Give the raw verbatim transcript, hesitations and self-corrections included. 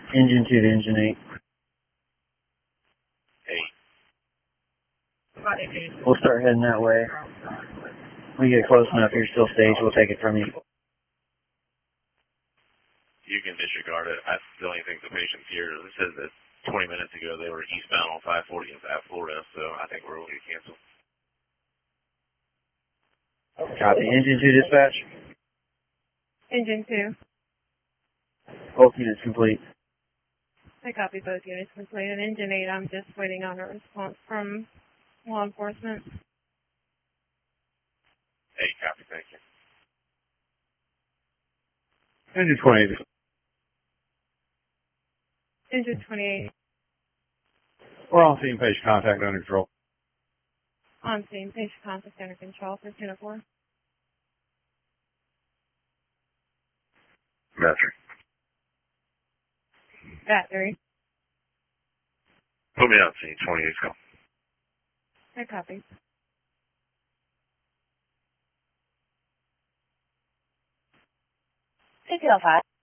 Engine two to engine eight. Eight. We'll start heading that way. We get close enough, you're still staged, we'll take it from you. You can disregard it. I still only think the patient's here. It says that twenty minutes ago they were eastbound on five forty in South Florida, so I think we're going to cancel. Copy. Engine two dispatch. Engine two. Both units complete. I copy both units complete. And engine eight, I'm just waiting on a response from law enforcement. Eight, copy, thank you. Engine twenty-eight. Engine twenty-eight. We're on scene, patient contact under control. On scene, patient contact under control, fifteen oh four. Battery. Battery. Put me on scene, twenty-eight, go. I copy. fifteen oh five.